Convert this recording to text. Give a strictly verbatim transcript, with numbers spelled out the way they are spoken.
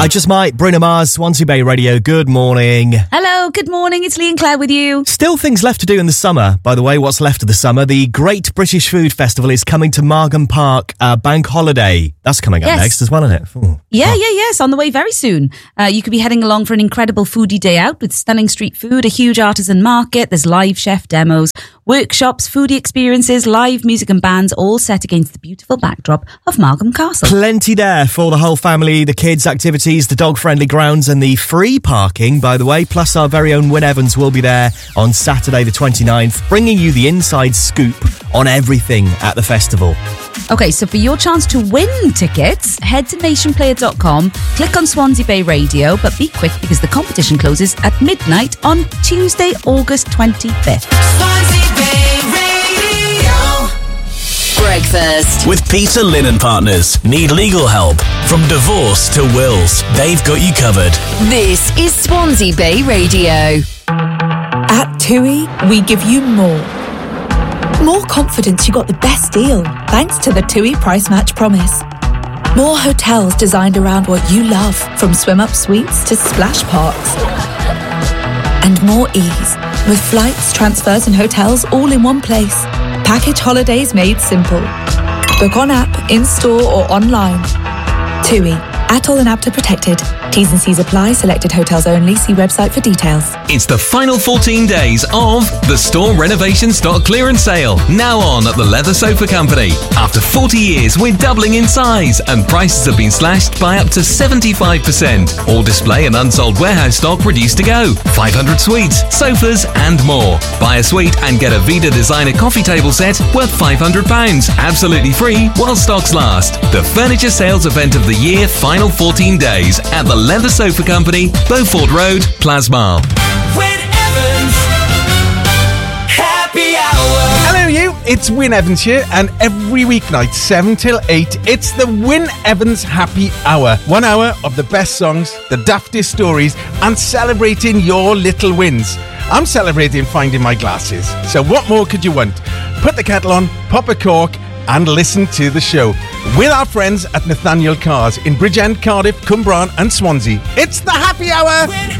I Just Might, Bruno Mars, Swansea Bay Radio, good morning. Hello, good morning, it's Lee and Claire with you. Still things left to do in the summer. By the way, what's left of the summer? The Great British Food Festival is coming to Margam Park, uh, Bank Holiday. That's coming up Yes. next as well, isn't it? Ooh. Yeah, yeah, yes, on the way very soon. Uh, you could be heading along for an incredible foodie day out with stunning street food, a huge artisan market, there's live chef demos, workshops, foodie experiences, live music and bands, all set against the beautiful backdrop of Margam Castle. Plenty there for the whole family, the kids' activities, the dog-friendly grounds and the free parking, by the way. Plus our very own Wyn Evans will be there on Saturday the twenty-ninth, bringing you the inside scoop on everything at the festival. Okay, so for your chance to win tickets, head to nation player dot com, click on Swansea Bay Radio, but be quick because the competition closes at midnight on Tuesday, August twenty-fifth. Swansea Bay Radio. Breakfast. With Peter Lynn Partners. Need legal help? From divorce to wills, they've got you covered. This is Swansea Bay Radio. At TUI, we give you more. More confidence you got the best deal, thanks to the TUI Price Match Promise. More hotels designed around what you love, from swim-up suites to splash parks. And more ease, with flights, transfers and hotels all in one place. Package holidays made simple. Book on app, in-store or online. TUI. Atoll and APTA protected. T's and C's apply. Selected hotels only. See website for details. It's the final fourteen days of the Storm Renovation Stock Clearance Sale. Now on at the Leather Sofa Company. After forty years, we're doubling in size and prices have been slashed by up to seventy-five percent. All display and unsold warehouse stock reduced to go. five hundred suites, sofas and more. Buy a suite and get a Vida Designer coffee table set worth five hundred pounds. Absolutely free while stocks last. The furniture sales event of the year, final fourteen days at the Leather Sofa Company, Beaufort Road, Plasmar. Wyn Evans. Happy hour. Hello you, it's Wyn Evans here, and every weeknight seven till eight it's the Wyn Evans Happy Hour. One hour of the best songs, the daftest stories and celebrating your little wins. I'm celebrating finding my glasses, so what more could you want? Put the kettle on, pop a cork and listen to the show with our friends at Nathaniel Cars in Bridgend, Cardiff, Cwmbran and Swansea. It's the Happy Hour. Wyn